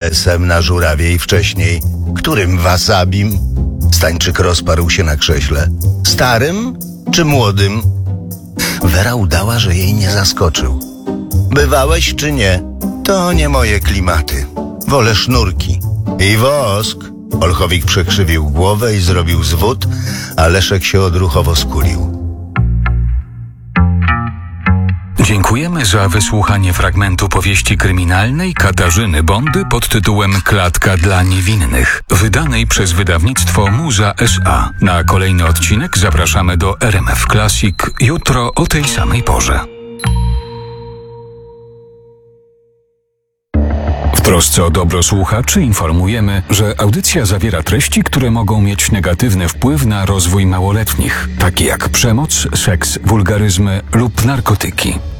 ALS-em na Żurawiej wcześniej. Którym wasabim? Stańczyk rozparł się na krześle. Starym czy młodym? Wera udała, że jej nie zaskoczył. Bywałeś czy nie? To nie moje klimaty. Wolę sznurki. I wosk. Olchowik przekrzywił głowę i zrobił zwód, a Leszek się odruchowo skulił. Dziękujemy za wysłuchanie fragmentu powieści kryminalnej Katarzyny Bondy pod tytułem Klatka dla niewinnych, wydanej przez wydawnictwo Muza S.A. Na kolejny odcinek zapraszamy do RMF Classic jutro o tej samej porze. W trosce o dobro słuchaczy informujemy, że audycja zawiera treści, które mogą mieć negatywny wpływ na rozwój małoletnich, takie jak przemoc, seks, wulgaryzmy lub narkotyki.